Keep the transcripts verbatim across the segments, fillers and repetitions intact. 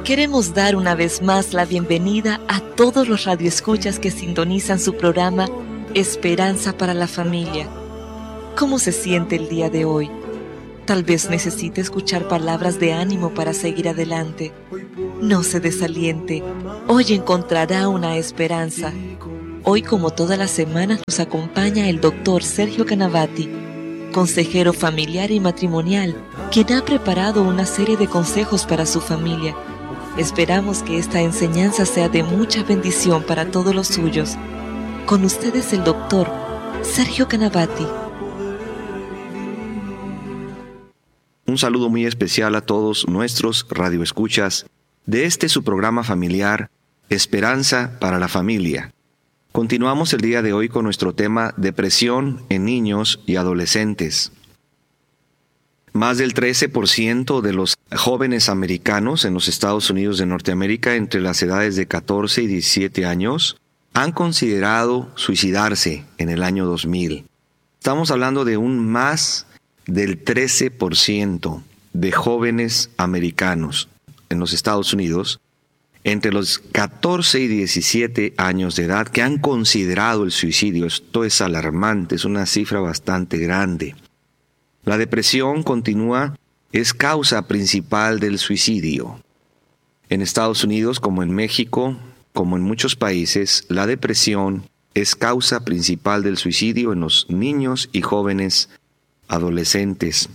Queremos dar una vez más la bienvenida a todos los radioescuchas que sintonizan su programa Esperanza para la Familia. ¿Cómo se siente el día de hoy? Tal vez necesite escuchar palabras de ánimo para seguir adelante. No se desaliente. Hoy encontrará una esperanza. Hoy, como todas las semanas, nos acompaña el doctor Sergio Canavati, consejero familiar y matrimonial, quien ha preparado una serie de consejos para su familia. Esperamos que esta enseñanza sea de mucha bendición para todos los suyos. Con ustedes el doctor Sergio Canavati. Un saludo muy especial a todos nuestros radioescuchas de este su programa familiar, Esperanza para la Familia. Continuamos el día de hoy con nuestro tema depresión en niños y adolescentes. Más del trece por ciento de los jóvenes americanos en los Estados Unidos de Norteamérica entre las edades de catorce y diecisiete años han considerado suicidarse en el año dos mil. Estamos hablando de un más del trece por ciento de jóvenes americanos en los Estados Unidos entre los catorce y diecisiete años de edad que han considerado el suicidio. Esto es alarmante, es una cifra bastante grande. La depresión, continúa, es causa principal del suicidio. En Estados Unidos, como en México, como en muchos países, la depresión es causa principal del suicidio en los niños y jóvenes adolescentes.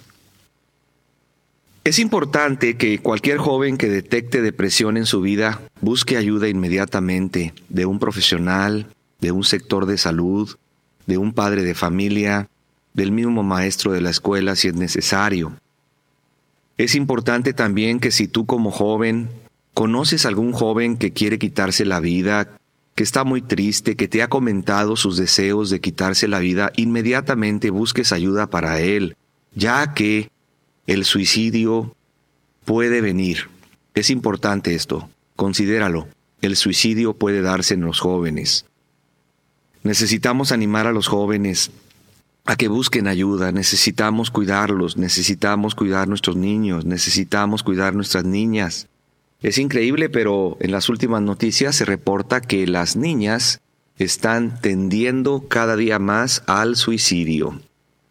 Es importante que cualquier joven que detecte depresión en su vida busque ayuda inmediatamente de un profesional, de un sector de salud, de un padre de familia, del mismo maestro de la escuela si es necesario. Es importante también que si tú como joven conoces a algún joven que quiere quitarse la vida, que está muy triste, que te ha comentado sus deseos de quitarse la vida, inmediatamente busques ayuda para él, ya que el suicidio puede venir. Es importante esto, considéralo. El suicidio puede darse en los jóvenes. Necesitamos animar a los jóvenes a que busquen ayuda. Necesitamos cuidarlos, necesitamos cuidar nuestros niños, necesitamos cuidar nuestras niñas. Es increíble, pero en las últimas noticias se reporta que las niñas están tendiendo cada día más al suicidio.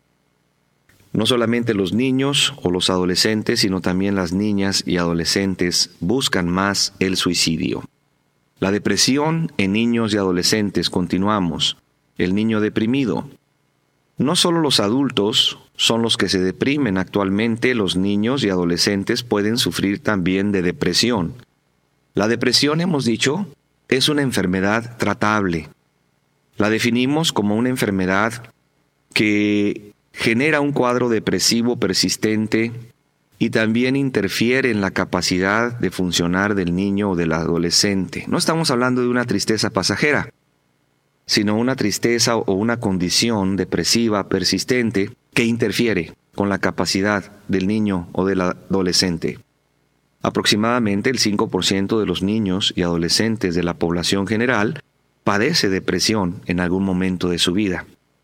No solamente los niños o los adolescentes, sino también las niñas y adolescentes buscan más el suicidio. La depresión en niños y adolescentes, continuamos. El niño deprimido. No solo los adultos son los que se deprimen actualmente, los niños y adolescentes pueden sufrir también de depresión. La depresión, hemos dicho, es una enfermedad tratable. La definimos como una enfermedad que genera un cuadro depresivo persistente y también interfiere en la capacidad de funcionar del niño o del adolescente. No estamos hablando de una tristeza pasajera, sino una tristeza o una condición depresiva persistente que interfiere con la capacidad del niño o del adolescente. Aproximadamente el cinco por ciento de los niños y adolescentes de la población general padece depresión en algún momento de su vida.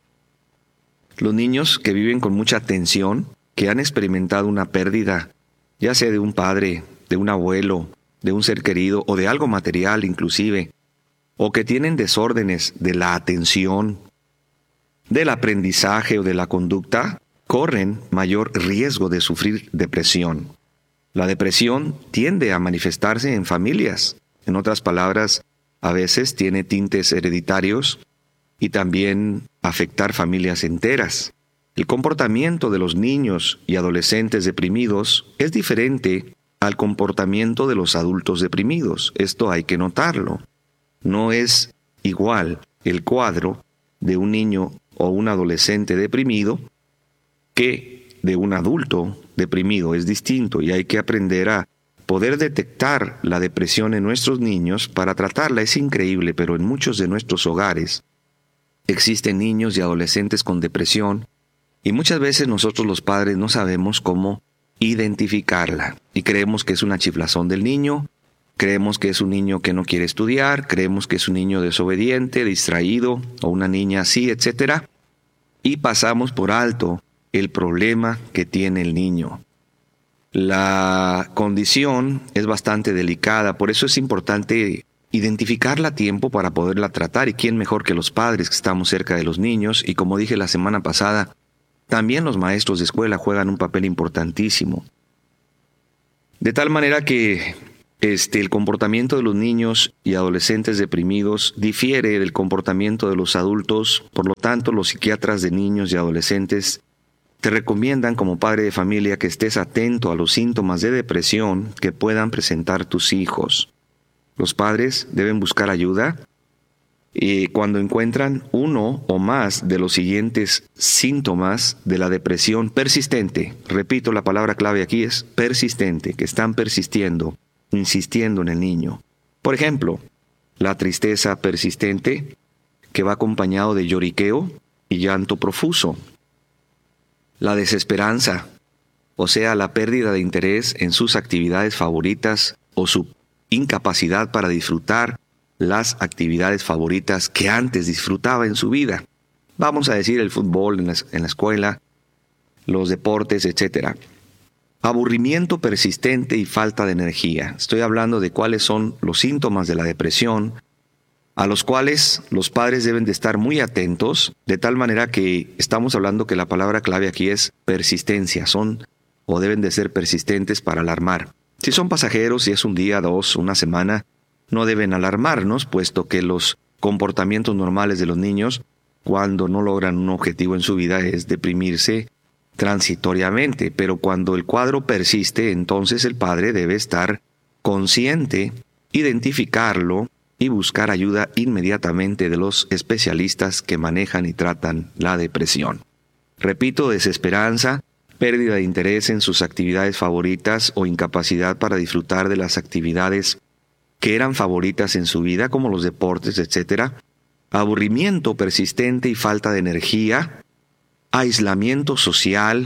Los niños que viven con mucha tensión, que han experimentado una pérdida, ya sea de un padre, de un abuelo, de un ser querido o de algo material inclusive, o que tienen desórdenes de la atención, del aprendizaje o de la conducta, corren mayor riesgo de sufrir depresión. La depresión tiende a manifestarse en familias. En otras palabras, a veces tiene tintes hereditarios y también afectar familias enteras. El comportamiento de los niños y adolescentes deprimidos es diferente al comportamiento de los adultos deprimidos. Esto hay que notarlo. No es igual el cuadro de un niño o un adolescente deprimido que de un adulto deprimido. Es distinto y hay que aprender a poder detectar la depresión en nuestros niños para tratarla. Es increíble, pero en muchos de nuestros hogares existen niños y adolescentes con depresión y muchas veces nosotros los padres no sabemos cómo identificarla y creemos que es una chiflazón del niño. Creemos que es un niño que no quiere estudiar, creemos que es un niño desobediente, distraído, o una niña así, etcétera, y pasamos por alto el problema que tiene el niño. La condición es bastante delicada, por eso es importante identificarla a tiempo para poderla tratar. Y quién mejor que los padres que estamos cerca de los niños. Y como dije la semana pasada, también los maestros de escuela juegan un papel importantísimo. De tal manera que este, el comportamiento de los niños y adolescentes deprimidos difiere del comportamiento de los adultos. Por lo tanto, los psiquiatras de niños y adolescentes te recomiendan como padre de familia que estés atento a los síntomas de depresión que puedan presentar tus hijos. Los padres deben buscar ayuda y cuando encuentran uno o más de los siguientes síntomas de la depresión persistente. Repito, la palabra clave aquí es persistente, que están persistiendo, insistiendo en el niño. Por ejemplo, la tristeza persistente que va acompañado de lloriqueo y llanto profuso. La desesperanza, o sea, la pérdida de interés en sus actividades favoritas o su incapacidad para disfrutar las actividades favoritas que antes disfrutaba en su vida. Vamos a decir el fútbol en la, en la escuela, los deportes, etcétera. Aburrimiento persistente y falta de energía. Estoy hablando de cuáles son los síntomas de la depresión, a los cuales los padres deben de estar muy atentos, de tal manera que estamos hablando que la palabra clave aquí es persistencia, son o deben de ser persistentes para alarmar. Si son pasajeros, si es un día, dos, una semana, no deben alarmarnos, puesto que los comportamientos normales de los niños, cuando no logran un objetivo en su vida, es deprimirse transitoriamente. Pero cuando el cuadro persiste, entonces el padre debe estar consciente, identificarlo y buscar ayuda inmediatamente de los especialistas que manejan y tratan la depresión. Repito, desesperanza, pérdida de interés en sus actividades favoritas o incapacidad para disfrutar de las actividades que eran favoritas en su vida, como los deportes, etcétera. Aburrimiento persistente y falta de energía. Aislamiento social.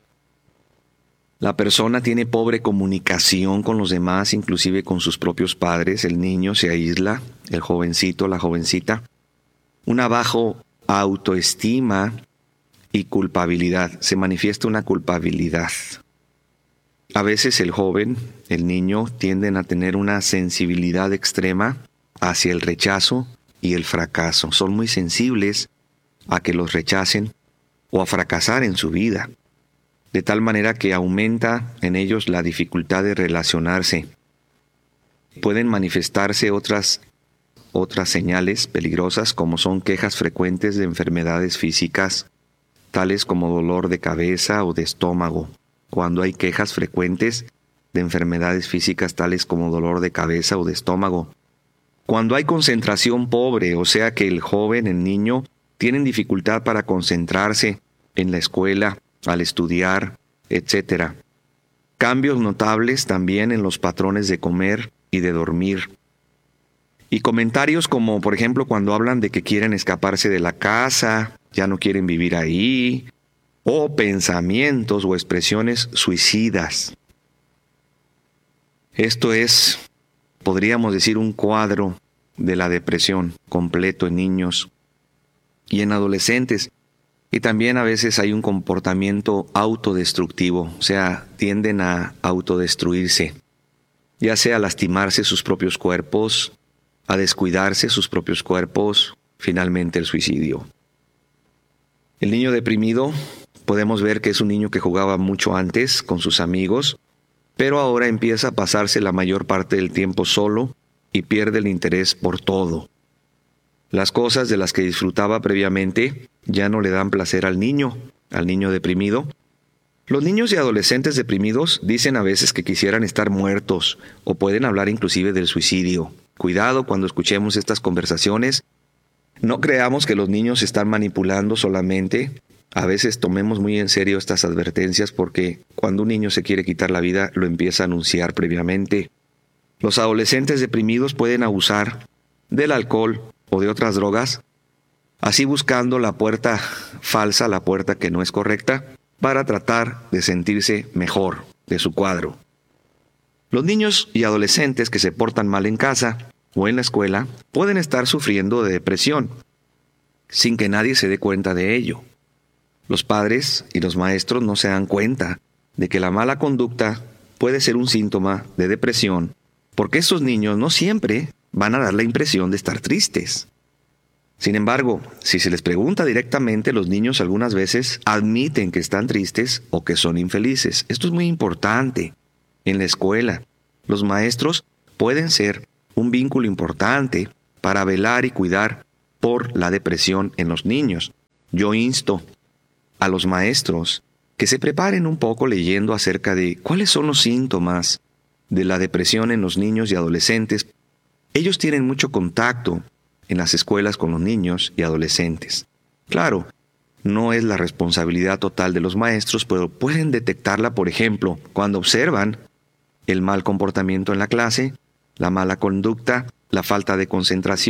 La persona tiene pobre comunicación con los demás, inclusive con sus propios padres. El niño se aísla, el jovencito, la jovencita. Una baja autoestima y culpabilidad. Se manifiesta una culpabilidad. A veces el joven, el niño, tienden a tener una sensibilidad extrema hacia el rechazo y el fracaso. Son muy sensibles a que los rechacen o a fracasar en su vida, de tal manera que aumenta en ellos la dificultad de relacionarse. Pueden manifestarse otras, otras señales peligrosas, como son quejas frecuentes de enfermedades físicas, tales como dolor de cabeza o de estómago. Cuando hay quejas frecuentes de enfermedades físicas tales como dolor de cabeza o de estómago. Cuando hay concentración pobre, o sea que el joven, el niño, tienen dificultad para concentrarse en la escuela, al estudiar, etcétera. Cambios notables también en los patrones de comer y de dormir. Y comentarios como, por ejemplo, cuando hablan de que quieren escaparse de la casa, ya no quieren vivir ahí, o pensamientos o expresiones suicidas. Esto es, podríamos decir, un cuadro de la depresión completo en niños y en adolescentes. Y también a veces hay un comportamiento autodestructivo, o sea, tienden a autodestruirse, ya sea a lastimarse sus propios cuerpos, a descuidarse sus propios cuerpos, finalmente el suicidio. El niño deprimido, podemos ver que es un niño que jugaba mucho antes con sus amigos, pero ahora empieza a pasarse la mayor parte del tiempo solo y pierde el interés por todo. Las cosas de las que disfrutaba previamente ya no le dan placer al niño, al niño deprimido. Los niños y adolescentes deprimidos dicen a veces que quisieran estar muertos o pueden hablar inclusive del suicidio. Cuidado cuando escuchemos estas conversaciones. No creamos que los niños están manipulando solamente. A veces tomemos muy en serio estas advertencias porque cuando un niño se quiere quitar la vida lo empieza a anunciar previamente. Los adolescentes deprimidos pueden abusar del alcohol o de otras drogas, así buscando la puerta falsa, la puerta que no es correcta, para tratar de sentirse mejor de su cuadro. Los niños y adolescentes que se portan mal en casa o en la escuela pueden estar sufriendo de depresión, sin que nadie se dé cuenta de ello. Los padres y los maestros no se dan cuenta de que la mala conducta puede ser un síntoma de depresión, porque estos niños no siempre van a dar la impresión de estar tristes. Sin embargo, si se les pregunta directamente, los niños algunas veces admiten que están tristes o que son infelices. Esto es muy importante. En la escuela, los maestros pueden ser un vínculo importante para velar y cuidar por la depresión en los niños. Yo insto a los maestros que se preparen un poco leyendo acerca de cuáles son los síntomas de la depresión en los niños y adolescentes. Ellos tienen mucho contacto en las escuelas con los niños y adolescentes. Claro, no es la responsabilidad total de los maestros, pero pueden detectarla, por ejemplo, cuando observan el mal comportamiento en la clase, la mala conducta, la falta de concentración,